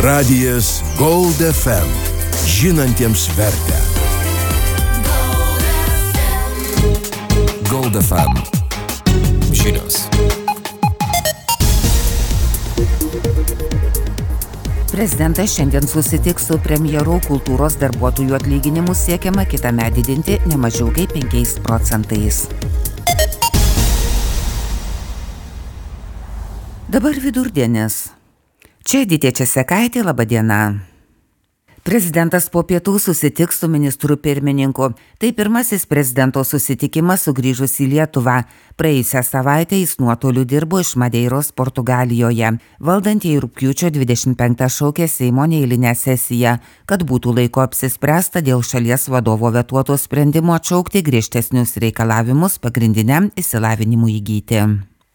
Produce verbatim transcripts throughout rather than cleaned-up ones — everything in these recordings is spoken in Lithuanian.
Radijas Gold F M. Žinantiems vertę. Gold F M. Žinios. Prezidentas šiandien susitiks su premjeru. Kultūros darbuotojų atlyginimus siekiama kitąmet didinti ne mažiau kaip penkiais procentais. Dabar vidurdienis. Čia Editė Česekaitė, laba diena. Prezidentas po pietų susitiks su ministru pirmininku. Tai pirmasis prezidento susitikimas sugrįžus į Lietuvą. Praėjusią savaitę jis nuotoliu dirbo iš Madeiros, Portugalijoje. Valdantieji rugpjūčio dvidešimt penktą šaukė Seimo neeilinę sesiją, kad būtų laiko apsispręsta dėl šalies vadovo vetuoto sprendimo atšaukti griežtesnius reikalavimus pagrindiniam išsilavinimui įgyti.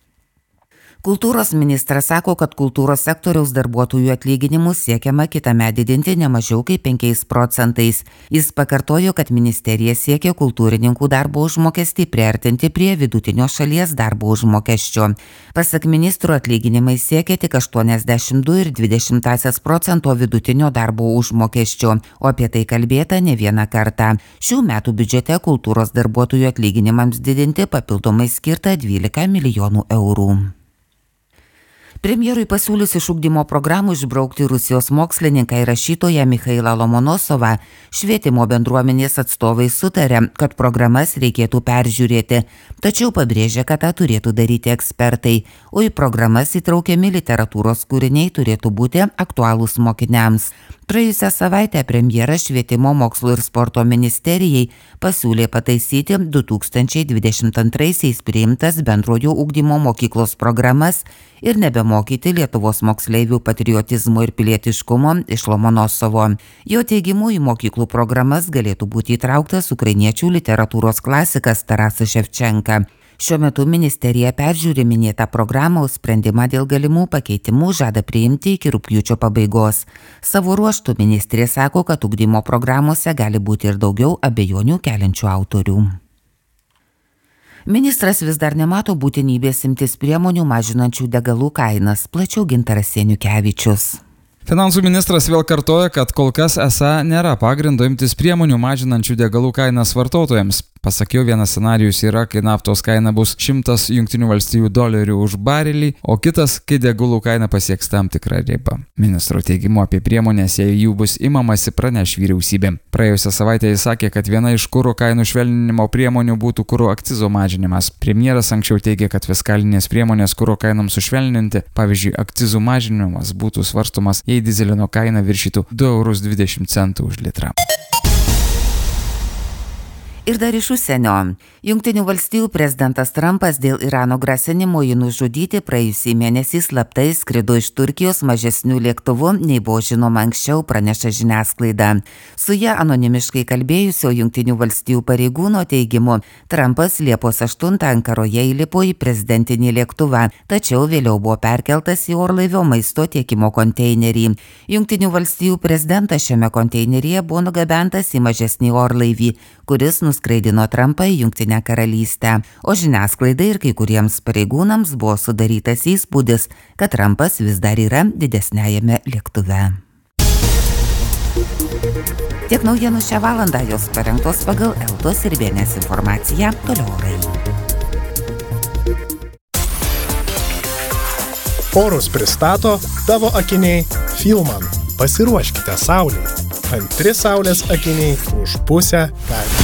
Kultūros ministras sako, kad kultūros sektoriaus darbuotojų atlyginimus siekiama kitąmet didinti ne mažiau kaip penkiais procentais. Jis pakartojo, kad ministerija siekia kultūrininkų darbo užmokestį priartinti prie vidutinio šalies darbo užmokesčio. Pasak ministro, atlyginimai siekia tik aštuoniasdešimt du ir dvidešimtąsias procento vidutinio darbo užmokesčio, o apie tai kalbėta ne vieną kartą. Šių metų biudžete kultūros darbuotojų atlyginimams didinti papildomai skirta dvylika milijonų eurų. Premjerui pasiūlius iš ugdymo programų išbraukti Rusijos mokslininką ir rašytoją Michailą Lomonosovą, švietimo bendruomenės atstovai sutarė, kad programas reikėtų peržiūrėti, tačiau pabrėžė, kad tą turėtų daryti ekspertai, o į programas įtraukiami literatūros kūriniai turėtų būti aktualūs mokiniams. Praėjusią savaitę premjeras švietimo mokslo ir sporto ministerijai pasiūlė pataisyti du tūkstančiai dvidešimt antraisiais priimtas bendrojo ugdymo mokyklos programas ir nebemokyti Lietuvos moksleivių patriotizmo ir pilietiškumo iš Lomonosovo. Jo teigimu, į mokyklų programas galėtų būti įtrauktas ukrainiečių literatūros klasikas Tarasas Ševčenka. Šiuo metu ministerija peržiūri minėtą programą, o sprendimą dėl galimų pakeitimų žada priimti iki rugpjūčio pabaigos. Savo ruožtu ministrė sako, kad ugdymo programuose gali būti ir daugiau abejonių keliančių autorių. Ministras vis dar nemato būtinybės imtis priemonių mažinančių degalų kainas, plačiau Gintaras Seniukevičius. Finansų ministras vėl kartoja, kad kol kas esą nėra pagrindo imtis priemonių mažinančių degalų kainas vartotojams. Pasak jo, vienas scenarijus yra, kai naftos kaina bus šimtas jungtinių valstijų dolerių už barelį, o kitas, kai degalų kaina pasieks tam tikrą ribą. Ministro teigimu apie priemonės, jei jų bus imamasi, praneš vyriausybė. Praėjusią savaitę jis sakė, kad viena iš kuro kainų švelninimo priemonių būtų kuro akcizo mažinimas. Premjeras anksčiau teigė, kad fiskalinės priemonės kuro kainoms sušvelninti, pavyzdžiui, akcizų mažinimas, būtų svarstomas, jei dyzelino kaina viršytų du eurus dvidešimt centų už litrą. Ir dar iš užsienio. Jungtinių valstijų prezidentas Trumpas dėl Irano grasinimo jį nužudyti praėjusį mėnesį slaptai skrido iš Turkijos mažesnių lėktuvų, nei buvo žinoma anksčiau, praneša žiniasklaida. Su ja anonimiškai kalbėjusio Jungtinių valstijų pareigūno teigimu, Trumpas Liepos aštuntą Ankaroje įlipo į prezidentinį lėktuvą, tačiau vėliau buvo perkeltas į orlaivio maisto tiekimo konteinerį. Jungtinių valstijų prezidentas šiame konteineryje buvo nugabentas į mažesnį orlaivį, kuris nuskraidino Trumpą į Jungtinę karalystę, o žiniasklaidai ir kai kuriems pareigūnams buvo sudarytas įspūdis, kad Trumpas vis dar yra didesniajame lėktuve. Tiek naujienų šią valandą, jos parengtos pagal Eltos ir Vienės informaciją, toliau orai. Orus pristato tavo akiniai Filman. Pasiruoškite saulei. Antri saulės akiniai už pusę kainos.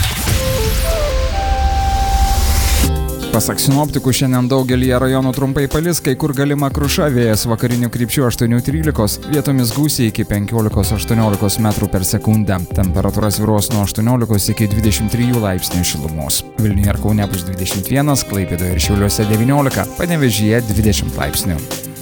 Pasak sinoptikų, šiandien daugelyje rajonų trumpai palis, kai kur galima kruša, vėjas vakarinių krypčių aštuoni trylika, vietomis gūsiai iki penkiolika aštuoniolika metrų per sekundę. Temperatūra svyruos nuo aštuoniolikos iki dvidešimt trijų laipsnių šilumos. Vilniuje ir Kaune bus dvidešimt vienas, Klaipėdoje ir Šiauliuose devyniolika, Panevėžyje dvidešimt laipsnių.